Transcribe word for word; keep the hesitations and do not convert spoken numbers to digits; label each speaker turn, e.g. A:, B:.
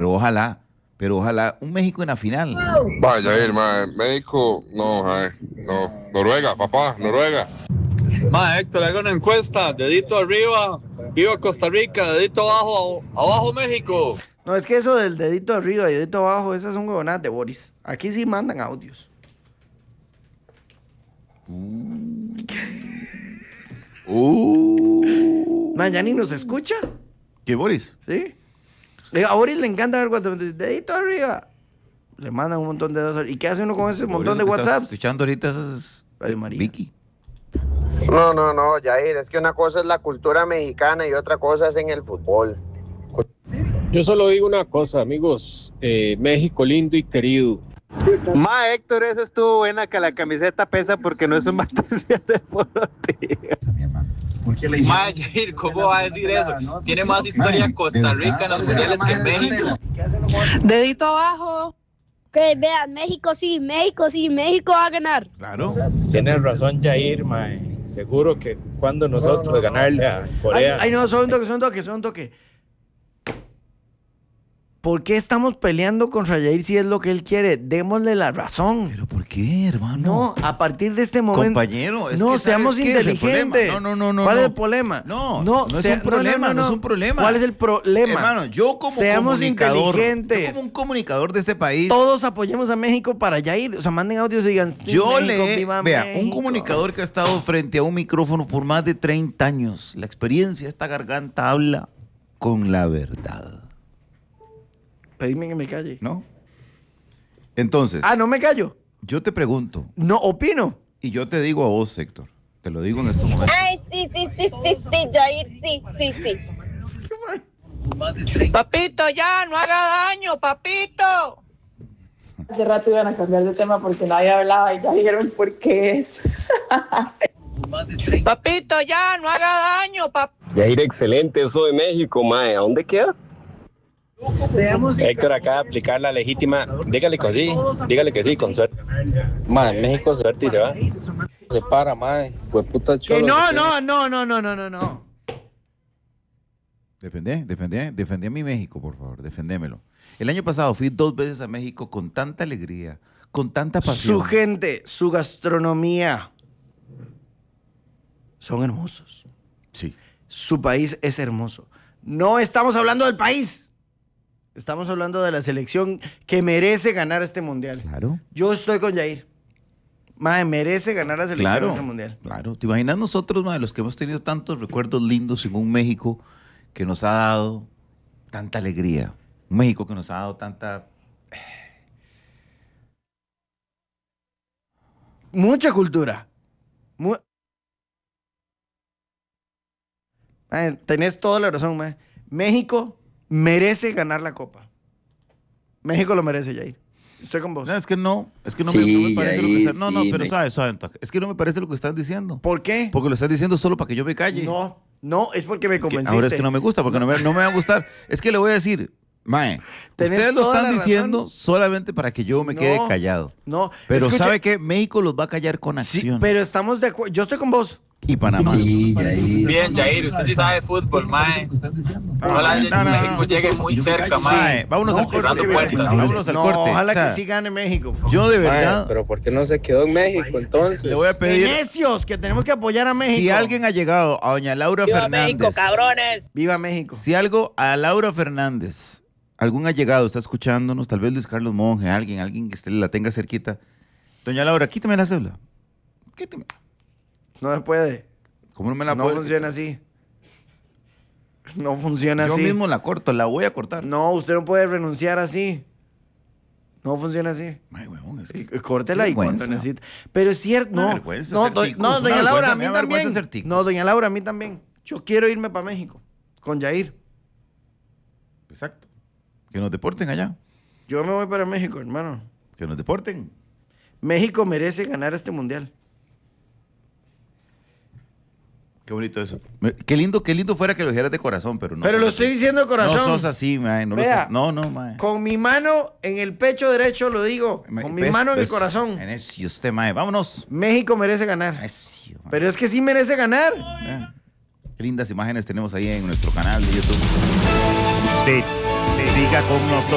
A: pero ojalá, pero ojalá un México en la final.
B: Vaya, ir, mae. México, no, mae. No. Noruega, papá, Noruega.
C: Ma, Héctor, haga una encuesta. Dedito arriba, viva Costa Rica. Dedito abajo, abajo México.
D: No, es que eso del dedito arriba y dedito abajo, esas son huevonadas de Boris. Aquí sí mandan audios.
A: Uh.
D: Man, ya ni nos escucha.
A: ¿Qué, Boris?
D: ¿Sí? Le- A Boris le encanta ver WhatsApp. Dedito arriba. Le mandan un montón de dedos. ¿Y qué hace uno con ese montón de
A: Boris, lo que estás
D: WhatsApps?
A: escuchando ahorita esas...
D: Radio María.
A: Vicky.
E: No, no, no, Jair, es que una cosa es la cultura mexicana y otra cosa es en el fútbol.
F: Yo solo digo una cosa, amigos. Eh, México lindo y querido.
G: Ma, Héctor, esa estuvo buena, que la camiseta pesa porque no es un material deportivo.
C: Ma, Jair, ¿cómo va a decir eso? Tiene más historia Costa Rica en los mundiales que México.
H: Dedito abajo.
I: Que vean, México sí, México sí, México va a ganar.
A: Claro.
F: Tienes razón, Jair, mae. Seguro que cuando nosotros ganarle a
D: Ay,
F: Corea...
D: ay, no, solo un toque, solo un toque, solo un toque. ¿Por qué estamos peleando contra Jair si es lo que él quiere? Démosle la razón.
A: ¿Pero por qué, hermano?
D: No, a partir de este momento.
A: Compañero, es
D: no,
A: que ¿sabes
D: seamos
A: qué es el
D: inteligentes.
A: problema? No, no, no, no,
D: ¿Cuál
A: no.
D: es el problema?
A: No, no es
D: sea-
A: un problema, no es un problema.
D: ¿Cuál es el problema?
A: Hermano, yo como
D: Seamos
A: comunicador,
D: inteligentes.
A: yo como un comunicador de este país,
D: Todos apoyemos a México para Jair. O sea, manden audios y digan. Sí,
A: yo
D: México,
A: le,
D: viva
A: vea, un
D: México.
A: comunicador que ha estado frente a un micrófono por más de treinta años, la experiencia de esta garganta habla con la verdad,
D: Pedime que me calle.
A: ¿no? Entonces,
D: Ah, no me callo.
A: yo te pregunto,
D: No opino.
A: y yo te digo a vos, Héctor, te lo digo en estos momentos.
I: Ay, sí, sí, sí, sí, sí, Jair, sí, sí, sí.
H: Papito, ya, no haga daño, papito.
J: Hace rato iban a cambiar de tema porque nadie hablaba y ya dijeron por qué es.
H: Papito, ya, no haga daño, papito.
E: Jair, excelente eso de México, mae. ¿A dónde queda?
F: Héctor acaba de aplicar la legítima. Dígale que sí, dígale que sí, con suerte. Mae, México suerte y se va. Se para, mae. Pues puta
D: Que
F: cholo.
D: no, no, no, no, no, no, no, no.
A: Defendé, defendé, defendé a mi México, por favor, defendémelo. El año pasado fui dos veces a México con tanta alegría, con tanta pasión.
D: Su gente, su gastronomía son hermosos.
A: Sí.
D: Su país es hermoso. No estamos hablando del país. Estamos hablando de la selección que merece ganar este mundial.
A: Claro.
D: Yo estoy con Jair. Mae, merece ganar la selección
A: Claro,
D: este mundial.
A: claro. ¿Te imaginas nosotros, madre, los que hemos tenido tantos recuerdos lindos en un México que nos ha dado tanta alegría? Un México que nos ha dado tanta...
D: Mucha cultura. Mu- Mae, tenés toda la razón, mae. México merece ganar la copa. México lo merece, Jair. Estoy con vos.
A: No, es que no, es que no,
E: Sí,
A: me, no me parece lo que
E: ahí
A: estás... No, no,
E: sí,
A: pero
E: me-
A: sabes, suave, toque. Es que no me parece lo que estás diciendo.
D: ¿Por qué?
A: Porque lo estás diciendo solo para que yo me calle.
D: No, no, es porque me
A: Es que
D: convenciste.
A: ahora es que no me gusta, porque no, me, no me va a gustar. Es que le voy a decir, mae,
D: Tenés
A: ustedes lo
D: toda
A: están
D: la
A: diciendo
D: razón.
A: solamente para que yo me
D: No,
A: quede callado.
D: No,
A: Pero
D: escucha-
A: ¿sabe qué? México los va a callar con
D: Sí,
A: acción.
D: pero estamos de acuerdo. Yo estoy con vos.
A: Y Panamá.
C: Bien, Jair, usted sí sabe de fútbol, mae. Ojalá
A: No, no, no,
C: México
A: no.
C: llegue muy cerca, mae.
A: Mae, vámonos
C: No,
A: al corte.
C: cerrando puertas.
A: Vámonos al
D: No,
A: corte.
D: ojalá
A: O sea,
D: que sí gane México.
A: Yo de
F: Mae,
A: verdad
F: pero ¿por qué no se quedó en México entonces?
A: le voy a
D: ¡Qué
A: pedir,
D: necios! Que tenemos que apoyar a México.
A: si alguien ha llegado a doña Laura
H: ¡Viva
A: Fernández,
H: México, cabrones!
D: Viva México.
A: si algo a Laura Fernández, algún ha llegado, está escuchándonos, tal vez Luis Carlos Monge, alguien, alguien que usted la tenga cerquita. Doña Laura, quítame la cédula. Quítame.
D: No se puede.
A: ¿Cómo no me la
D: No
A: puede-
D: funciona así. No funciona
A: Yo
D: así.
A: mismo la corto, la voy a cortar.
D: No, usted no puede renunciar así. No funciona así.
A: Ay, huevón, es que-
D: Y- y Córtela
A: Qué
D: y cuando
A: vergüenza.
D: necesite. Pero es cierto,
A: Una
D: no.
A: vergüenza
D: No,
A: ser
D: do-
A: ticos,
D: no,
A: una
D: doña
A: vergüenza,
D: Laura, a
A: me
D: mí
A: da vergüenza
D: también.
A: ser tico.
D: No, doña Laura, a mí también. Yo quiero irme para México con Jair.
A: Exacto. Que nos deporten allá.
D: Yo me voy para México, hermano.
A: Que nos deporten.
D: México merece ganar este mundial.
A: Qué bonito eso. Me- Qué lindo, qué lindo fuera que lo dijeras de corazón, pero no.
D: Pero
A: sos
D: lo
A: así.
D: estoy diciendo de corazón.
A: No sos así, mae. No, lo
D: Vea,
A: estás- no, no, mae.
D: Con mi mano en el pecho derecho lo digo.
A: Me-
D: Con mi
A: ves-
D: mano en el
A: ves-
D: corazón.
A: Necio usted, mae. Vámonos.
D: México merece ganar.
A: Necio, mae.
D: Pero es que sí merece ganar.
A: Eh, Qué lindas imágenes tenemos ahí en nuestro canal de YouTube.
G: Usted, te diga con nosotros.